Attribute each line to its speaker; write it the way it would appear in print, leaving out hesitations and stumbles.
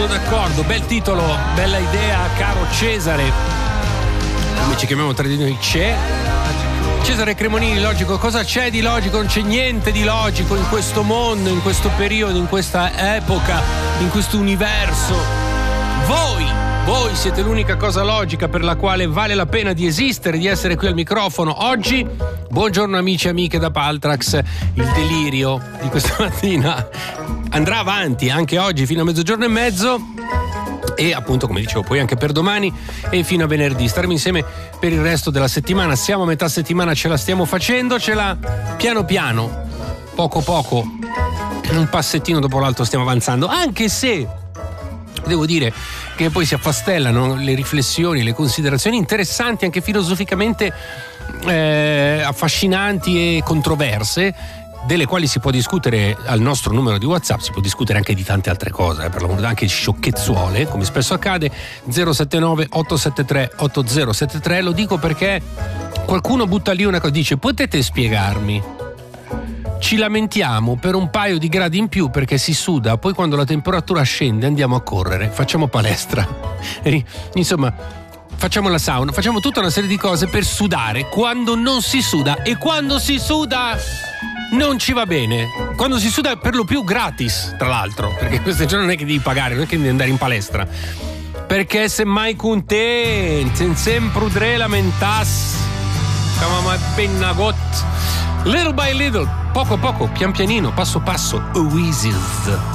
Speaker 1: d'accordo, bel titolo, bella idea, caro Cesare, come ci chiamiamo tra di noi, Cesare Cremonini. Logico, cosa c'è di logico? Non c'è niente di logico in questo mondo, in questo periodo, in questa epoca, in questo universo. Voi siete l'unica cosa logica per la quale vale la pena di esistere, di essere qui al microfono. Oggi, buongiorno amici e amiche da Paltrax, il delirio di questa mattina andrà avanti anche oggi fino a 12:30 e appunto, come dicevo, poi anche per domani e fino a venerdì. Staremo insieme per il resto della settimana. Siamo a metà settimana, ce la stiamo facendo, piano piano, poco poco, un passettino dopo l'altro stiamo avanzando, anche se devo dire che poi si affastellano le riflessioni, le considerazioni interessanti, anche filosoficamente affascinanti e controverse, delle quali si può discutere al nostro numero di WhatsApp. Si può discutere anche di tante altre cose, per l'amore, anche di sciocchezzuole, come spesso accade. 079 873 8073. Lo dico perché qualcuno butta lì una cosa, dice: potete spiegarmi? Ci lamentiamo per un paio di gradi in più perché si suda, poi quando la temperatura scende andiamo a correre, facciamo palestra, insomma facciamo la sauna, facciamo tutta una serie di cose per sudare quando non si suda, e quando si suda non ci va bene. Quando si suda per lo più gratis, tra l'altro, perché queste giorni non è che devi pagare, non è che devi andare in palestra, perché se mai con te sempre udre lamentas come pennagot. Little by little, poco a poco, pian pianino, passo passo, Oasis.